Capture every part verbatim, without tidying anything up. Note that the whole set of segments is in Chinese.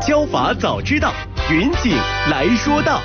交法早知道，云锦来说道。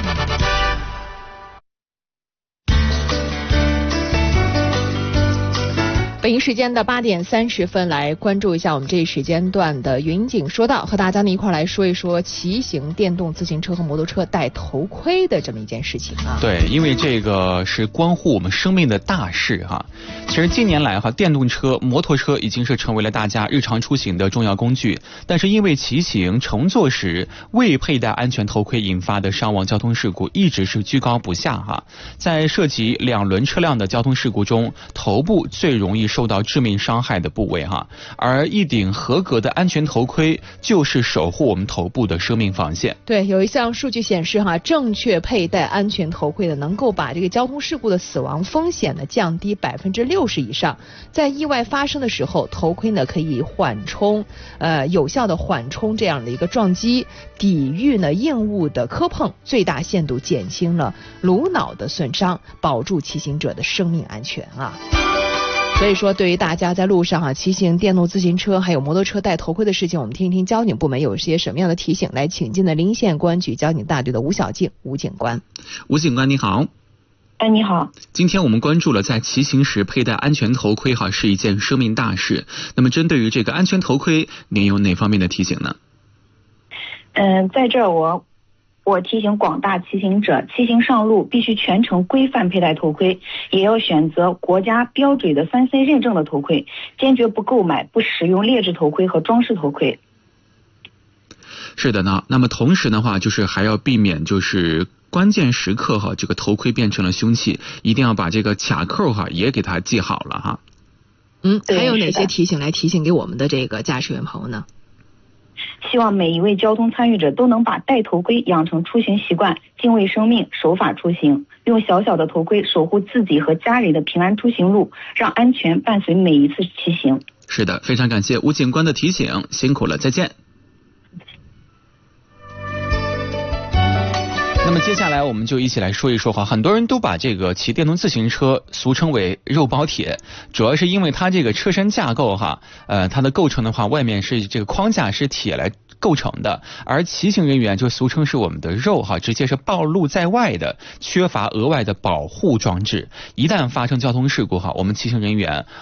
北京时间的八点三十分，来关注一下我们这一时间段的云锦说道，和大家呢一块来说一说骑行电动自行车和摩托车戴头盔的这么一件事情啊。 对，因为这个是关乎我们生命的大事哈。其实近年来哈，电动车、摩托车已经是成为了大家日常出行的重要工具，但是因为骑行、乘坐时未佩戴安全头盔引发的伤亡交通事故一直是居高不下哈。在涉及两轮车辆的交通事故中，头部最容易受到致命伤害的部位哈，而一顶合格的安全头盔就是守护我们头部的生命防线。 对，有一项数据显示哈，正确佩戴安全头盔呢，能够把这个交通事故的死亡风险呢降低百分之六十以上。在意外发生的时候，头盔呢可以缓冲，呃，有效的缓冲这样的一个撞击，抵御呢硬物的磕碰，最大限度减轻了颅脑的损伤，保住骑行者的生命安全啊。所以说，对于大家在路上啊骑行电动自行车还有摩托车戴头盔的事情，我们听一听交警部门有些什么样的提醒。来请进的临县公安局交警大队的吴小静吴警官。 吴警官你好。 哎，你好。 今天我们关注了在骑行时佩戴安全头盔哈是一件生命大事。那么针对于这个安全头盔，您有哪方面的提醒呢？ 嗯、呃，在这儿我。我提醒广大骑行者，骑行上路必须全程规范佩戴头盔，也要选择国家标准的三 C 认证的头盔，坚决不购买、不使用劣质头盔和装饰头盔。 是的呢，那么同时的话，就是还要避免就是关键时刻哈，这个头盔变成了凶器，一定要把这个卡扣哈也给它系好了哈。 嗯，还有哪些提醒来提醒给我们的这个驾驶员朋友呢？ 希望每一位交通参与者都能把戴头盔养成出行习惯，敬畏生命，守法出行，用小小的头盔守护自己和家人的平安出行路，让安全伴随每一次骑行。 是的，非常感谢吴警官的提醒，辛苦了，再见。那么接下来我们就一起来说一说哈，很多人都把这个骑电动自行车俗称为肉包铁，主要是因为它这个车身架构哈，呃，它的构成的话，外面是这个框架是铁来构成的，而骑行人员就俗称是我们的肉哈，直接是暴露在外的，缺乏额外的保护装置，一旦发生交通事故哈，我们骑行人员